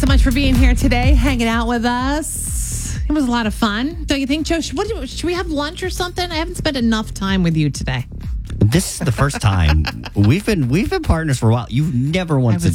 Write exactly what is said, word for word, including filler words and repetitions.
much for being here today, hanging out with us. It was a lot of fun. Don't you think, Joe? Should, what, should we have lunch or something? I haven't spent enough time with you today. This is the first time we've been we've been partners for a while. You've never once I was